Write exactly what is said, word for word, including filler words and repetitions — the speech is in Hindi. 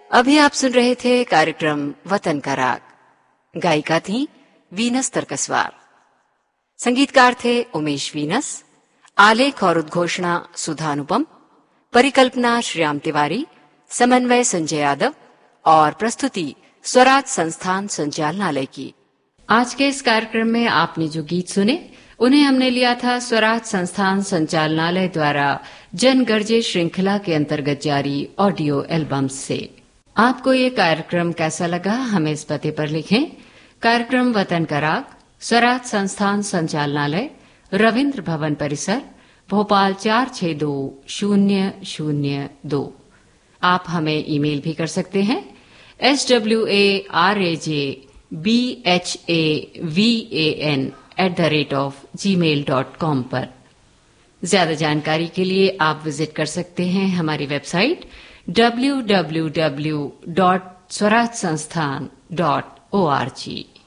अभी आप सुन रहे थे कार्यक्रम वतन का राग। गायिका थी वीनस तरकसवार, संगीतकार थे उमेश वीनस, आलेख और उद्घोषणा सुधा अनुपम, परिकल्पना श्रीराम तिवारी, समन्वय संजय यादव और प्रस्तुति स्वराज संस्थान संचालनालय की। आज के इस कार्यक्रम में आपने जो गीत सुने उन्हें हमने लिया था स्वराज संस्थान संचालनालय द्वारा जन गर्जे श्रृंखला के अंतर्गत जारी ऑडियो एल्बम से। आपको ये कार्यक्रम कैसा लगा हमें इस पते पर लिखें। कार्यक्रम वतन का राग, स्वराज संस्थान संचालनालय, रविंद्र भवन परिसर, भोपाल चार छह दो शून्य शून्य दो। आप हमें ईमेल भी कर सकते हैं S W A R A J B H A V A N at the rate of ji mail dot com पर। ज्यादा जानकारी के लिए आप विजिट कर सकते हैं हमारी website W W W dot Swaraj संस्थान डॉट ओ आर जी।